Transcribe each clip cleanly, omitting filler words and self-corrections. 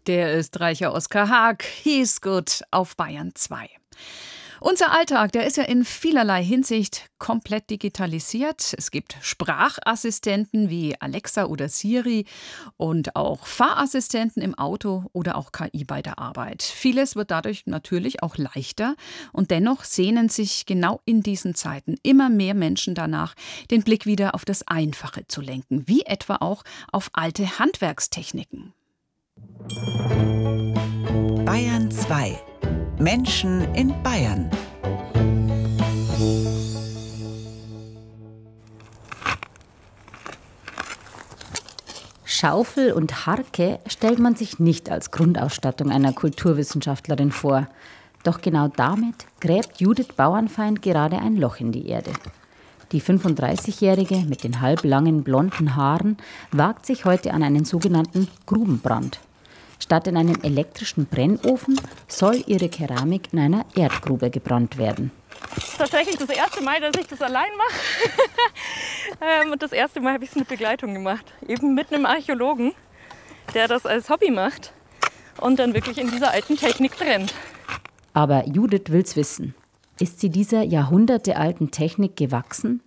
Der Österreicher Oskar Haag hieß gut auf Bayern 2. Unser Alltag, der ist ja in vielerlei Hinsicht komplett digitalisiert. Es gibt Sprachassistenten wie Alexa oder Siri und auch Fahrassistenten im Auto oder auch KI bei der Arbeit. Vieles wird dadurch natürlich auch leichter und dennoch sehnen sich genau in diesen Zeiten immer mehr Menschen danach, den Blick wieder auf das Einfache zu lenken, wie etwa auch auf alte Handwerkstechniken. Bayern 2. Menschen in Bayern. Schaufel und Harke stellt man sich nicht als Grundausstattung einer Kulturwissenschaftlerin vor. Doch genau damit gräbt Judith Bauernfeind gerade ein Loch in die Erde. Die 35-Jährige mit den halblangen blonden Haaren wagt sich heute an einen sogenannten Grubenbrand. Statt in einem elektrischen Brennofen soll ihre Keramik in einer Erdgrube gebrannt werden. Das ist tatsächlich das erste Mal, dass ich das allein mache. Und das erste Mal habe ich es mit Begleitung gemacht. Eben mit einem Archäologen, der das als Hobby macht und dann wirklich in dieser alten Technik brennt. Aber Judith will's wissen. Ist sie dieser jahrhundertealten Technik gewachsen?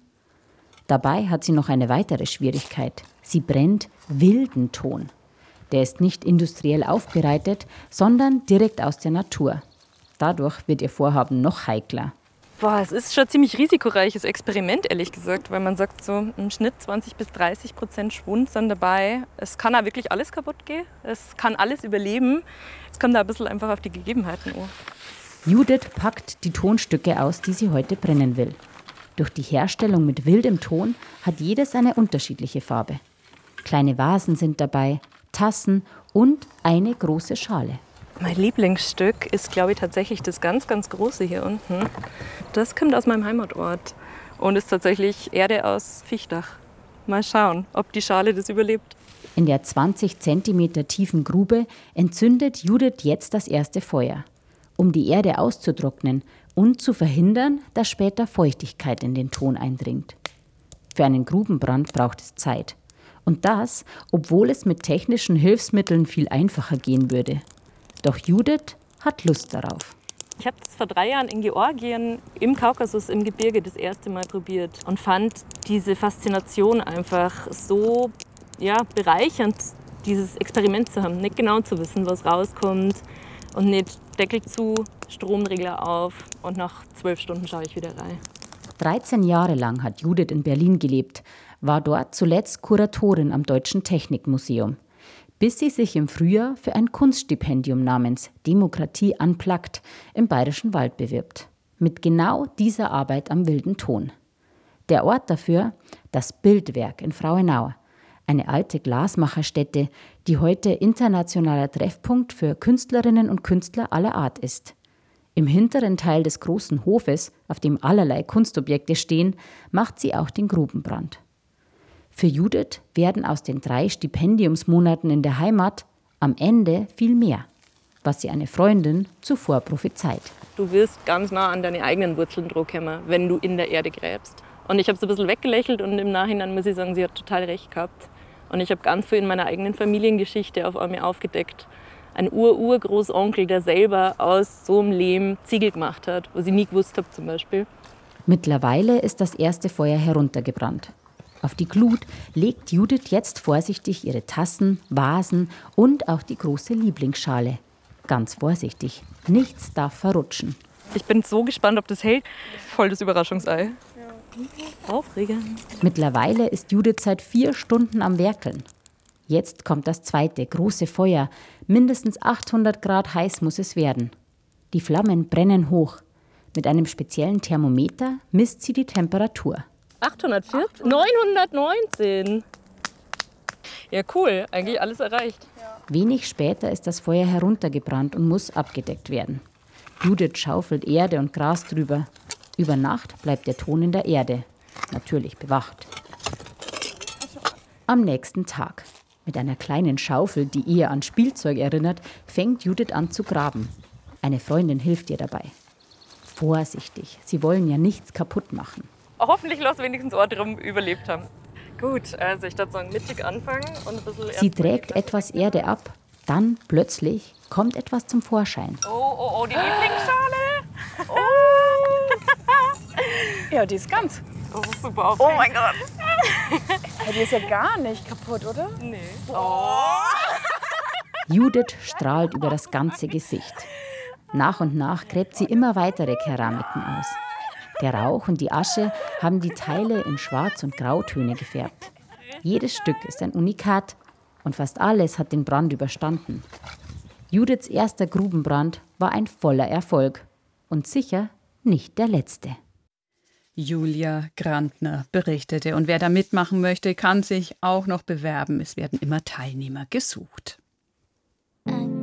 Dabei hat sie noch eine weitere Schwierigkeit. Sie brennt wilden Ton. Der ist nicht industriell aufbereitet, sondern direkt aus der Natur. Dadurch wird ihr Vorhaben noch heikler. Es ist schon ein ziemlich risikoreiches Experiment, ehrlich gesagt, weil man sagt, so im Schnitt 20-30% Schwund sind dabei. Es kann auch wirklich alles kaputt gehen, es kann alles überleben. Es kommt da ein bisschen einfach auf die Gegebenheiten an. Judith packt die Tonstücke aus, die sie heute brennen will. Durch die Herstellung mit wildem Ton hat jedes eine unterschiedliche Farbe. Kleine Vasen sind dabei, Tassen und eine große Schale. Mein Lieblingsstück ist, glaube ich, tatsächlich das ganz, ganz große hier unten. Das kommt aus meinem Heimatort und ist tatsächlich Erde aus Fichtach. Mal schauen, ob die Schale das überlebt. In der 20 cm tiefen Grube entzündet Judith jetzt das erste Feuer, um die Erde auszutrocknen und zu verhindern, dass später Feuchtigkeit in den Ton eindringt. Für einen Grubenbrand braucht es Zeit. Und das, obwohl es mit technischen Hilfsmitteln viel einfacher gehen würde. Doch Judith hat Lust darauf. Ich habe das vor 3 Jahren in Georgien im Kaukasus im Gebirge das erste Mal probiert und fand diese Faszination einfach so bereichernd, dieses Experiment zu haben. Nicht genau zu wissen, was rauskommt und nicht Deckel zu, Stromregler auf und nach 12 Stunden schaue ich wieder rein. 13 Jahre lang hat Judith in Berlin gelebt, war dort zuletzt Kuratorin am Deutschen Technikmuseum, bis sie sich im Frühjahr für ein Kunststipendium namens Demokratie Unplugged im Bayerischen Wald bewirbt. Mit genau dieser Arbeit am wilden Ton. Der Ort dafür, das Bildwerk in Frauenau, eine alte Glasmacherstätte, die heute internationaler Treffpunkt für Künstlerinnen und Künstler aller Art ist. Im hinteren Teil des großen Hofes, auf dem allerlei Kunstobjekte stehen, macht sie auch den Grubenbrand. Für Judith werden aus den 3 Stipendiumsmonaten in der Heimat am Ende viel mehr, was sie eine Freundin zuvor prophezeit. Du wirst ganz nah an deine eigenen Wurzeln kommen, wenn du in der Erde gräbst. Und ich habe es ein bisschen weggelächelt und im Nachhinein muss ich sagen, sie hat total recht gehabt. Und ich habe ganz viel in meiner eigenen Familiengeschichte auf einmal aufgedeckt. Ein Urgroßonkel, der selber aus so einem Lehm Ziegel gemacht hat, was ich nie gewusst habe zum Beispiel. Mittlerweile ist das erste Feuer heruntergebrannt. Auf die Glut legt Judith jetzt vorsichtig ihre Tassen, Vasen und auch die große Lieblingsschale. Ganz vorsichtig, nichts darf verrutschen. Ich bin so gespannt, ob das hält. Voll das Überraschungsei. Ja. Aufregend. Mittlerweile ist Judith seit 4 Stunden am Werkeln. Jetzt kommt das zweite große Feuer. Mindestens 800 Grad heiß muss es werden. Die Flammen brennen hoch. Mit einem speziellen Thermometer misst sie die Temperatur. 840? 919. Ja, cool. Eigentlich alles erreicht. Wenig später ist das Feuer heruntergebrannt und muss abgedeckt werden. Judith schaufelt Erde und Gras drüber. Über Nacht bleibt der Ton in der Erde. Natürlich bewacht. Am nächsten Tag. Mit einer kleinen Schaufel, die eher an Spielzeug erinnert, fängt Judith an zu graben. Eine Freundin hilft ihr dabei. Vorsichtig, sie wollen ja nichts kaputt machen. Hoffentlich lass wenigstens Orte rum überlebt haben. Gut, also ich würde sagen, mittig anfangen und ein bisschen. Sie trägt etwas Erde ab, Dann plötzlich kommt etwas zum Vorschein. Oh, die Lieblingsschale. Ja, die ist ganz. Oh, super Oh mein Gott. Die ist ja gar nicht kaputt, oder? Nee. Judith strahlt über das ganze Gesicht. Nach und nach gräbt sie immer weitere Keramiken aus. Der Rauch und die Asche haben die Teile in Schwarz- und Grautöne gefärbt. Jedes Stück ist ein Unikat und fast alles hat den Brand überstanden. Judiths erster Grubenbrand war ein voller Erfolg und sicher nicht der letzte. Julia Grantner berichtete. Und wer da mitmachen möchte, kann sich auch noch bewerben. Es werden immer Teilnehmer gesucht. Ein